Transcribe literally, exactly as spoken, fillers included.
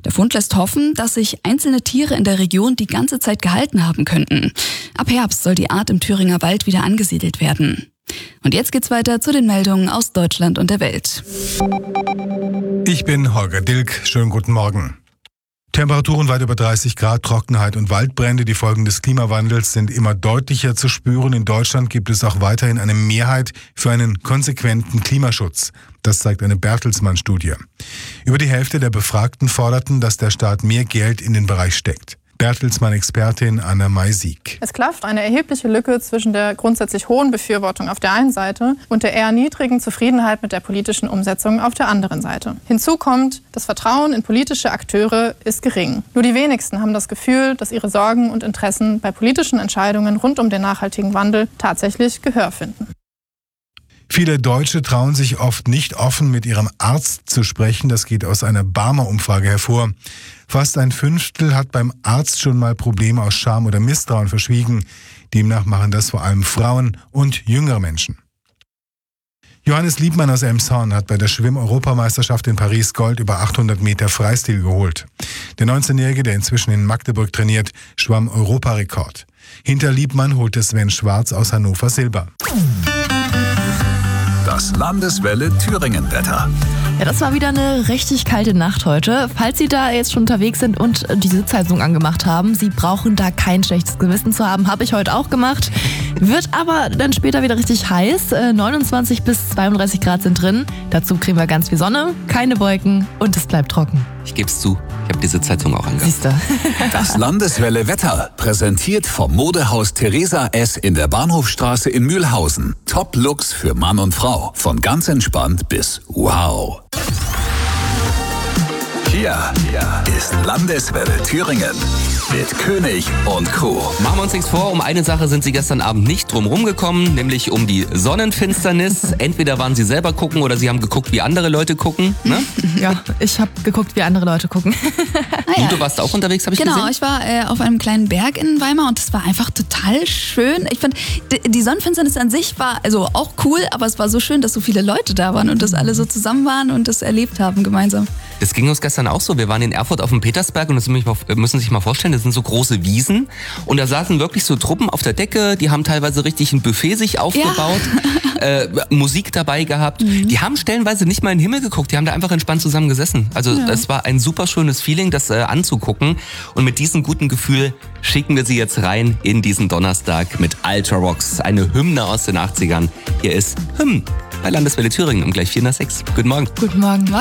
Der Fund lässt hoffen, dass sich einzelne Tiere in der Region die ganze Zeit gehalten haben könnten. Ab Herbst soll die Art im Thüringer Wald wieder angesiedelt werden. Und jetzt geht's weiter zu den Meldungen aus Deutschland und der Welt. Ich bin Holger Dilk. Schönen guten Morgen. Temperaturen weit über dreißig Grad, Trockenheit und Waldbrände. Die Folgen des Klimawandels sind immer deutlicher zu spüren. In Deutschland gibt es auch weiterhin eine Mehrheit für einen konsequenten Klimaschutz. Das zeigt eine Bertelsmann-Studie. Über die Hälfte der Befragten forderten, dass der Staat mehr Geld in den Bereich steckt. Bertelsmann-Expertin Anna May-Sieg. Es klafft eine erhebliche Lücke zwischen der grundsätzlich hohen Befürwortung auf der einen Seite und der eher niedrigen Zufriedenheit mit der politischen Umsetzung auf der anderen Seite. Hinzu kommt, das Vertrauen in politische Akteure ist gering. Nur die wenigsten haben das Gefühl, dass ihre Sorgen und Interessen bei politischen Entscheidungen rund um den nachhaltigen Wandel tatsächlich Gehör finden. Viele Deutsche trauen sich oft nicht offen, mit ihrem Arzt zu sprechen. Das geht aus einer Barmer-Umfrage hervor. Fast ein Fünftel hat beim Arzt schon mal Probleme aus Scham oder Misstrauen verschwiegen. Demnach machen das vor allem Frauen und jüngere Menschen. Johannes Liebmann aus Elmshorn hat bei der Schwimm-Europameisterschaft in Paris Gold über achthundert Meter Freistil geholt. Der neunzehnjährige, der inzwischen in Magdeburg trainiert, schwamm Europarekord. Hinter Liebmann holte Sven Schwarz aus Hannover Silber. Das Landeswelle Thüringen-Wetter. Ja, das war wieder eine richtig kalte Nacht heute. Falls Sie da jetzt schon unterwegs sind und die Sitzheizung angemacht haben, Sie brauchen da kein schlechtes Gewissen zu haben. Habe ich heute auch gemacht. Wird aber dann später wieder richtig heiß. neunundzwanzig bis zweiunddreißig Grad sind drin. Dazu kriegen wir ganz viel Sonne, keine Wolken und es bleibt trocken. Ich geb's zu, ich habe die Sitzheizung auch angemacht. Siehst du. Das Landeswelle Wetter, präsentiert vom Modehaus Theresa S. in der Bahnhofstraße in Mühlhausen. Top-Looks für Mann und Frau. Von ganz entspannt bis wow. Hier, hier ist Landeswelle Thüringen mit König und Co. Machen wir uns nichts vor, um eine Sache sind Sie gestern Abend nicht drum rumgekommen, nämlich um die Sonnenfinsternis. Entweder waren Sie selber gucken oder Sie haben geguckt, wie andere Leute gucken. Ne? Ja, ich habe geguckt, wie andere Leute gucken. Ah, ja. Und du warst auch unterwegs, habe ich genau, gesehen? Genau, ich war äh, auf einem kleinen Berg in Weimar und es war einfach total schön. Ich fand, die, die Sonnenfinsternis an sich war also auch cool, aber es war so schön, dass so viele Leute da waren und dass alle so zusammen waren und das erlebt haben gemeinsam. Das ging uns gestern auch so. Wir waren in Erfurt auf dem Petersberg und das müssen Sie sich mal vorstellen, das sind so große Wiesen und da saßen wirklich so Truppen auf der Decke, die haben teilweise richtig ein Buffet sich aufgebaut, ja. äh, Musik dabei gehabt. Mhm. Die haben stellenweise nicht mal in den Himmel geguckt, die haben da einfach entspannt zusammen gesessen. Also ja. Es war ein super schönes Feeling, das äh, anzugucken und mit diesem guten Gefühl schicken wir Sie jetzt rein in diesen Donnerstag mit Ultra Rocks, eine Hymne aus den achtzigern. Hier ist Hymn bei Landeswelle Thüringen um gleich vier nach sechs. Guten Morgen. Guten Morgen.